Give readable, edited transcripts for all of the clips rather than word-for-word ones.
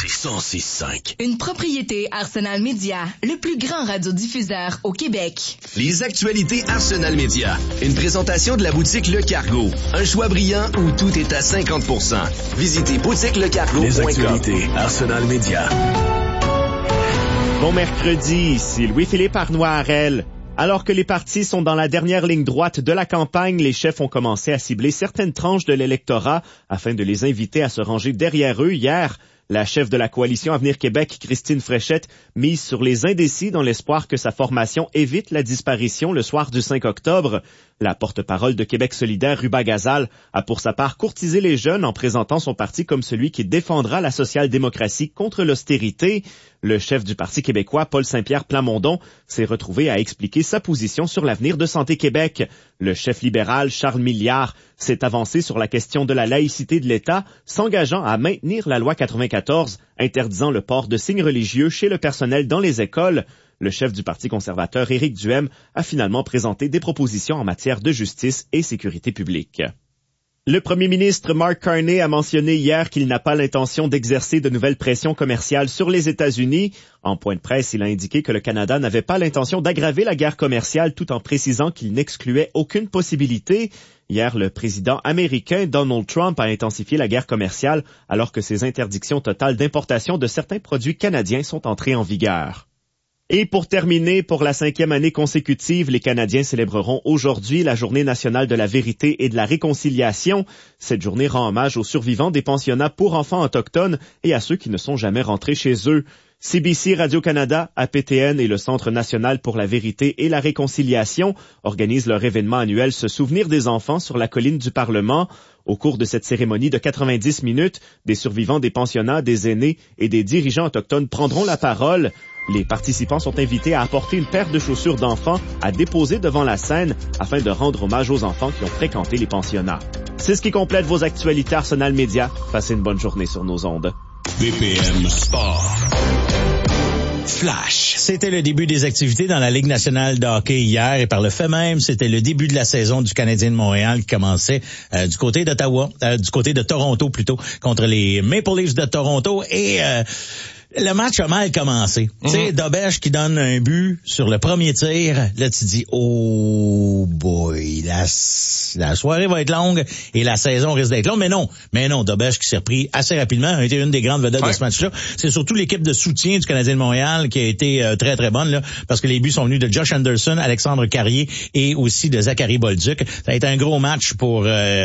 106.5. Une propriété Arsenal Média, le plus grand radiodiffuseur au Québec. Les actualités Arsenal Média. Une présentation de la boutique Le Cargo. Un choix brillant où tout est à 50%. Visitez boutiquelecargo.com. Les actualités Arsenal Média. Bon mercredi, ici Louis-Philippe Arnois-Harel. Alors que les partis sont dans la dernière ligne droite de la campagne, les chefs ont commencé à cibler certaines tranches de l'électorat afin de les inviter à se ranger derrière eux hier. La chef de la coalition Avenir Québec, Christine Fréchette, mise sur les indécis dans l'espoir que sa formation évite la disparition le soir du 5 octobre. La porte-parole de Québec solidaire, Ruba Gazal, a pour sa part courtisé les jeunes en présentant son parti comme celui qui défendra la social-démocratie contre l'austérité. Le chef du Parti québécois, Paul Saint-Pierre Plamondon, s'est retrouvé à expliquer sa position sur l'avenir de Santé Québec. Le chef libéral, Charles Milliard, s'est avancé sur la question de la laïcité de l'État, s'engageant à maintenir la loi 94, interdisant le port de signes religieux chez le personnel dans les écoles. Le chef du Parti conservateur, Éric Duhem, a finalement présenté des propositions en matière de justice et sécurité publique. Le premier ministre Mark Carney a mentionné hier qu'il n'a pas l'intention d'exercer de nouvelles pressions commerciales sur les États-Unis. En point de presse, il a indiqué que le Canada n'avait pas l'intention d'aggraver la guerre commerciale tout en précisant qu'il n'excluait aucune possibilité. Hier, le président américain Donald Trump a intensifié la guerre commerciale alors que ses interdictions totales d'importation de certains produits canadiens sont entrées en vigueur. Et pour terminer, pour la 5e année consécutive, les Canadiens célébreront aujourd'hui la Journée nationale de la vérité et de la réconciliation. Cette journée rend hommage aux survivants des pensionnats pour enfants autochtones et à ceux qui ne sont jamais rentrés chez eux. CBC Radio-Canada, APTN et le Centre national pour la vérité et la réconciliation organisent leur événement annuel Se souvenir des enfants sur la colline du Parlement. Au cours de cette cérémonie de 90 minutes, des survivants des pensionnats, des aînés et des dirigeants autochtones prendront la parole. Les participants sont invités à apporter une paire de chaussures d'enfants à déposer devant la scène afin de rendre hommage aux enfants qui ont fréquenté les pensionnats. C'est ce qui complète vos actualités Arsenal Média. Passez une bonne journée sur nos ondes. BPM Sport. Flash. C'était le début des activités dans la Ligue nationale de hockey hier et par le fait même, c'était le début de la saison du Canadien de Montréal qui commençait du côté d'Ottawa, du côté de Toronto plutôt, contre les Maple Leafs de Toronto et le match a mal commencé. Tu sais, Dobèche qui donne un but sur le premier tir. Là, tu dis, oh boy, la soirée va être longue et la saison risque d'être longue. Mais non, Dobèche qui s'est repris assez rapidement, a été une des grandes vedettes de ce match-là. C'est surtout l'équipe de soutien du Canadien de Montréal qui a été très, très bonne, là, parce que les buts sont venus de Josh Anderson, Alexandre Carrier et aussi de Zachary Bolduc. Ça a été un gros match pour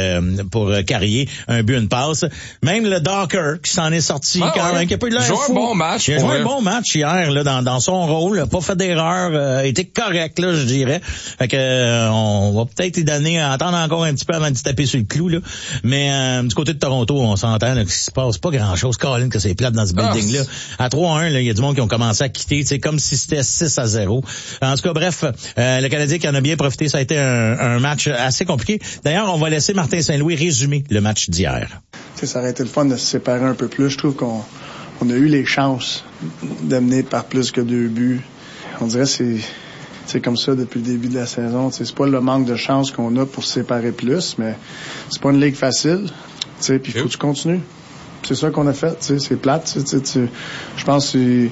Carrier, un but, une passe. Même le Docker qui s'en est sorti quand même, qui a pas eu de l'air fou. Match, il a joué un bon match hier là dans son rôle, pas fait d'erreur, était correct là, je dirais. Fait que on va peut-être attendre encore un petit peu avant de se taper sur le clou là. Mais du côté de Toronto, on s'entend là, qu'il se passe pas grand-chose. Colin, que c'est plate dans ce building là. À 3-1 là, il y a du monde qui ont commencé à quitter, tu sais, comme si c'était 6-0. En tout cas, bref, le Canadien qui en a bien profité, ça a été un match assez compliqué. D'ailleurs, on va laisser Martin Saint-Louis résumer le match d'hier. Ça aurait été le fun de se séparer un peu plus. Je trouve qu'on a eu les chances d'amener par plus que 2 buts. On dirait que c'est comme ça depuis le début de la saison. C'est pas le manque de chance qu'on a pour se séparer plus, mais c'est pas une ligue facile. Puis il faut que tu continues. C'est ça qu'on a fait. C'est plate. Je pense que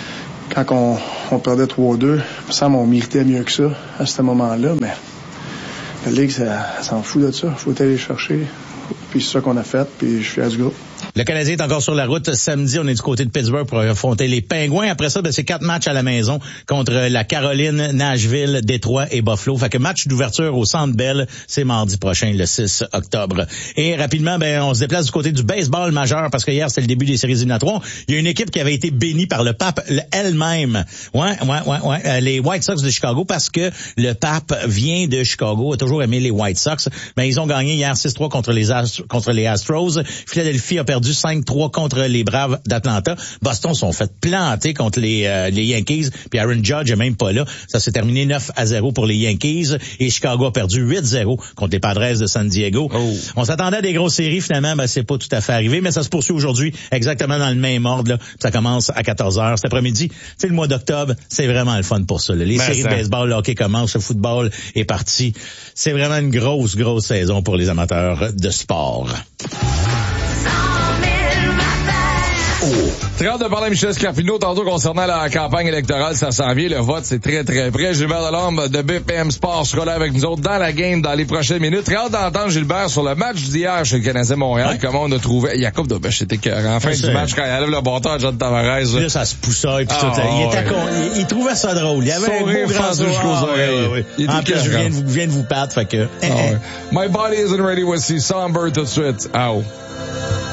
quand on perdait 3-2, il me semble qu'on méritait mieux que ça à ce moment-là, mais la ligue, ça s'en fout de ça. Il faut aller chercher. Puis c'est ça qu'on a fait, puis je suis fier du groupe. Le Canadien est encore sur la route. Samedi, on est du côté de Pittsburgh pour affronter les Pingouins. Après ça, c'est 4 matchs à la maison contre la Caroline, Nashville, Détroit et Buffalo. Fait que match d'ouverture au Centre Bell, c'est mardi prochain, le 6 octobre. Et rapidement, on se déplace du côté du baseball majeur parce que hier, c'était le début des séries éliminatoires. Il y a une équipe qui avait été bénie par le pape elle-même. Ouais. Les White Sox de Chicago parce que le pape vient de Chicago, a toujours aimé les White Sox. Ils ont gagné hier 6-3 contre les Astros. Philadelphie a perdu 5-3 contre les Braves d'Atlanta. Boston sont fait planter contre les Yankees. Puis Aaron Judge est même pas là. Ça s'est terminé 9-0 pour les Yankees. Et Chicago a perdu 8-0 contre les Padres de San Diego. On s'attendait à des grosses séries. Finalement, c'est pas tout à fait arrivé. Mais ça se poursuit aujourd'hui exactement dans le même ordre. Là. Ça commence à 14h cet après-midi. Le mois d'octobre, c'est vraiment le fun pour ça. Là. Les séries de baseball, le hockey commencent. Le football est parti. C'est vraiment une grosse saison pour les amateurs de sport. Très hâte de parler à Michel Scarpino tantôt concernant la campagne électorale. Ça s'en vient. Le vote, c'est très, très près. Gilbert Delorme de BPM Sport sera là avec nous autres dans la game dans les prochaines minutes. Très hâte d'entendre Gilbert sur le match d'hier chez le Canadien Montréal. Comment on a trouvé... Jacob Dobèche, c'était écœurant. En fin du match, quand il enlève le bâton à John Tavares. Là, ça se poussait puis tout. Il trouvait ça drôle. Il y avait un beau grand jusqu'aux oreilles. En plus, je viens de vous battre, fait que... My body isn't ready. Voici Somber tout de suite. Ow.